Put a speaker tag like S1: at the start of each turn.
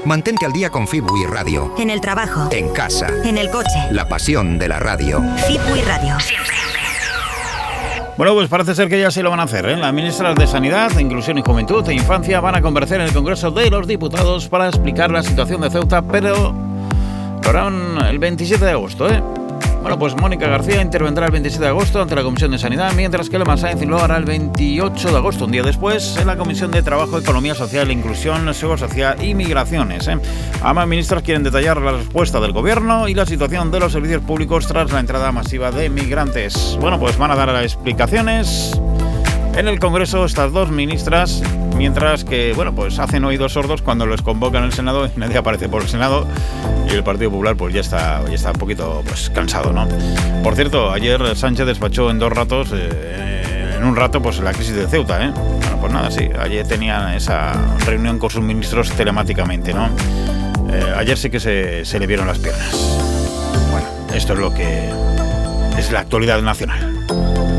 S1: Mantente al día con FIBUI Radio.
S2: En el trabajo.
S1: En casa.
S2: En el coche.
S1: La pasión de la radio.
S2: FIBUI Radio. Siempre.
S3: Bueno, pues parece ser que ya sí lo van a hacer, ¿eh? Las ministras de Sanidad, de Inclusión y Juventud e Infancia van a comparecer en el Congreso de los Diputados para explicar la situación de Ceuta, pero lo harán el 27 de agosto, ¿eh? Bueno, pues Mónica García intervendrá el 27 de agosto ante la Comisión de Sanidad, mientras que Lema Sáenz lo hará el 28 de agosto, un día después, en la Comisión de Trabajo, Economía Social, Inclusión, Seguridad Social y Migraciones, ¿eh? Ambas ministras quieren detallar la respuesta del Gobierno y la situación de los servicios públicos tras la entrada masiva de migrantes. Bueno, pues van a dar explicaciones en el Congreso estas dos ministras, mientras que, bueno, pues hacen oídos sordos cuando los convocan en el Senado y nadie aparece por el Senado y el Partido Popular pues ya está un poquito pues cansado, ¿no? Por cierto, ayer Sánchez despachó en 2 ratos, en un rato, pues la crisis de Ceuta, ¿eh? Bueno, pues nada, sí, ayer tenían esa reunión con sus ministros telemáticamente, ¿no? Ayer sí que se le vieron las piernas. Bueno, esto es lo que es la actualidad nacional.